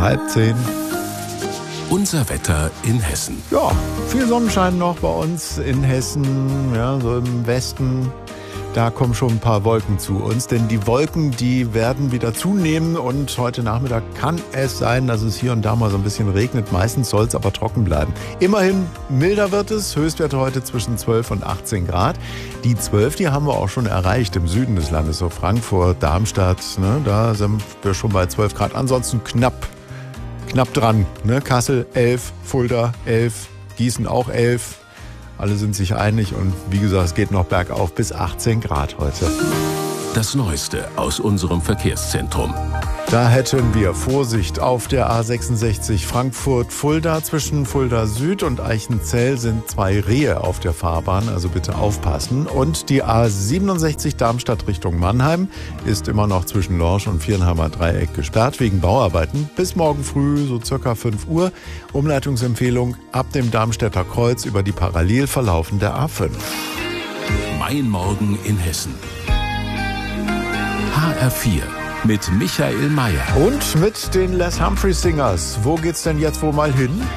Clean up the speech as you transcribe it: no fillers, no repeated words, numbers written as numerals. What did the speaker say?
9:30. Unser Wetter in Hessen. Ja, viel Sonnenschein noch bei uns in Hessen, ja, so im Westen. Da kommen schon ein paar Wolken zu uns, denn die Wolken, die werden wieder zunehmen und heute Nachmittag kann es sein, dass es hier und da mal so ein bisschen regnet. Meistens soll es aber trocken bleiben. Immerhin milder wird es, Höchstwerte heute zwischen 12 und 18 Grad. Die 12, die haben wir auch schon erreicht im Süden des Landes, so Frankfurt, Darmstadt, ne, da sind wir schon bei 12 Grad. Ansonsten knapp dran, ne? Kassel 11, Fulda 11, Gießen auch 11. Alle sind sich einig und wie gesagt, es geht noch bergauf bis 18 Grad heute. Das Neueste aus unserem Verkehrszentrum. Da hätten wir Vorsicht auf der A66 Frankfurt-Fulda. Zwischen Fulda Süd und Eichenzell sind 2 Rehe auf der Fahrbahn, also bitte aufpassen. Und die A67 Darmstadt Richtung Mannheim ist immer noch zwischen Lorsch und Viernheimer Dreieck gesperrt wegen Bauarbeiten. Bis morgen früh, so circa 5 Uhr. Umleitungsempfehlung ab dem Darmstädter Kreuz über die parallel verlaufende A5. Mein Morgen in Hessen. HR4 mit Michael Mayer. Und mit den Les Humphrey Singers. Wo geht's denn jetzt wohl mal hin?